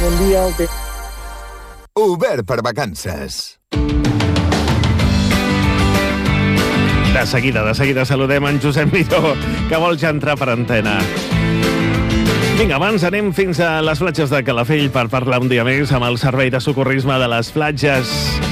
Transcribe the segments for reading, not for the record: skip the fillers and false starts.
bon dia. Obert per vacances. De seguida saludem en Josep Miró, que vol ja entrar per antena. Vinga, abans anem fins a les platges de Calafell per parlar un dia més amb el Servei de Socorrisme de les Platges.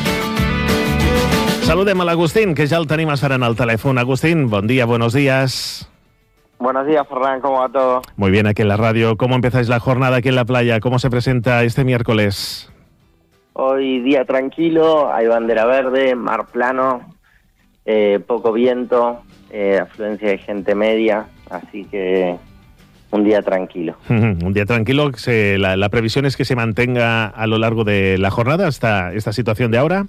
Saludem a l'Agustín, que ja el tenim esperant al telèfon. Agustín, bon día, buenos días. Buenos días, Ferran, ¿cómo va todo? Muy bien, aquí en la radio. ¿Cómo empezáis la jornada aquí en la playa? ¿Cómo se presenta este miércoles? Hoy día tranquilo, hay bandera verde, mar plano, poco viento, afluencia de gente media, así que un día tranquilo. Un día tranquilo. La previsión es que se mantenga a lo largo de la jornada esta situación de ahora.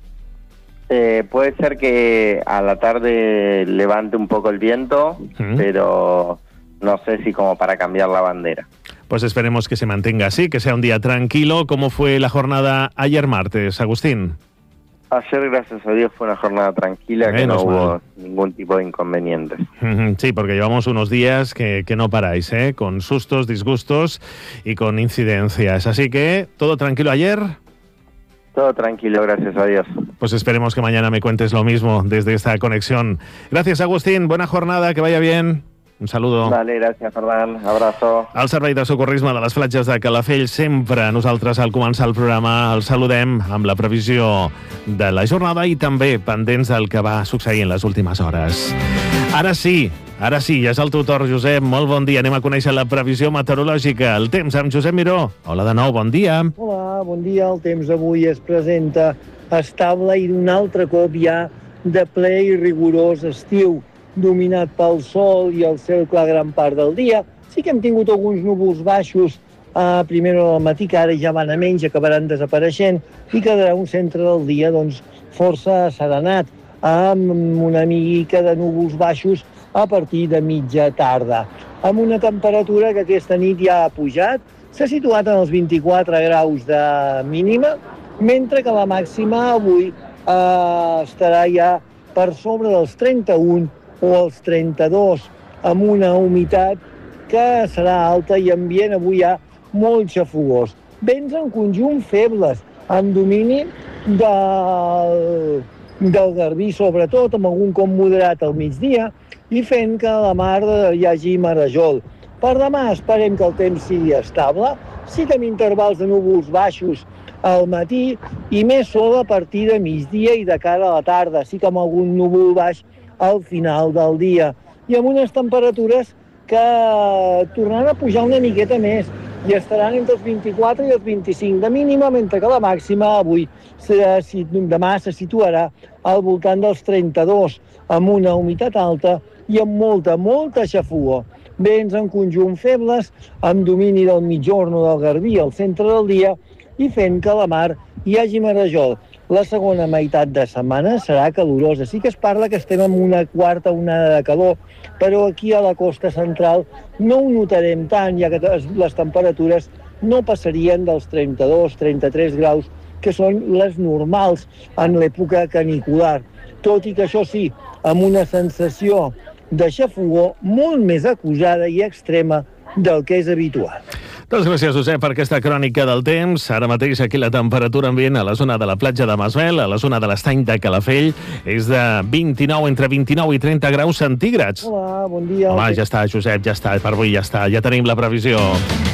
Puede ser que a la tarde levante un poco el viento, pero no sé si como para cambiar la bandera. Pues esperemos que se mantenga así, que sea un día tranquilo. ¿Cómo fue la jornada ayer martes, Agustín? Ayer, gracias a Dios, fue una jornada tranquila, que no hubo ningún tipo de inconvenientes. Sí, porque llevamos unos días que no paráis, con sustos, disgustos y con incidencias. Así que, ¿todo tranquilo ayer? Todo tranquilo, gracias a Dios. Pues esperemos que mañana me cuentes lo mismo desde esta conexión. Gracias, Agustín. Buena jornada, que vaya bien. Un saludo. Vale, gràcies, Ferran. Abraço. El Servei de Socorrisme de les Platges de Calafell, sempre nosaltres al començar el programa el saludem amb la previsió de la jornada i també pendents del que va succeir en les últimes hores. Ara sí, ja és el teu torn, Josep. Molt bon dia. Anem a conèixer la previsió meteorològica. El temps amb Josep Miró. Hola de nou, bon dia. Hola, bon dia. El temps avui es presenta estable i d'un altre cop ja de ple i rigorós estiu, dominat pel sol i el cel clar gran part del dia. Sí que hem tingut alguns núvols baixos a primera hora del matí, que ara ja van a menys, acabaran desapareixent, i quedarà un centre del dia força asserenat, amb una mica de núvols baixos a partir de mitja tarda. Amb una temperatura que aquesta nit ja ha pujat, s'ha situat en els 24 graus de mínima, mentre que la màxima avui estarà ja per sobre dels 31 o els 32, amb una humitat que serà alta i ambient avui ja molt xafogós. Vents en conjunt febles, en domini del Garbí, sobretot, amb algun com moderat al migdia, i fent que a la mar hi hagi marejol. Per demà esperem que el temps sigui estable, sí que amb intervals de núvols baixos al matí i més sol a partir de migdia i de cara a la tarda, sí que amb algun núvol baix al final del dia, i amb unes temperatures que tornaran a pujar una miqueta més i estaran entre els 24 i els 25 de mínima, mentre que la màxima demà se situarà al voltant dels 32, amb una humitat alta i amb molta xafogor. Vents en conjunt febles, amb domini del migjorn o del Garbí al centre del dia i fent que a la mar hi hagi marejol. La segona meitat de setmana serà calorosa. Sí que es parla que estem en una quarta onada de calor, però aquí a la costa central no ho notarem tant, ja que les temperatures no passarien dels 32-33 graus, que són les normals en l'època canicular. Tot i que això sí, amb una sensació de xafogor molt més acusada i extrema del que és habitual. Doncs gràcies, Josep, per aquesta crònica del temps. Ara mateix aquí la temperatura ambient a la zona de la platja de Masvel, a la zona de l'estany de Calafell, és de 29, entre 29 i 30 graus centígrads. Hola, bon dia. Home, ja està, Josep, ja està, per avui ja està. Ja tenim la previsió.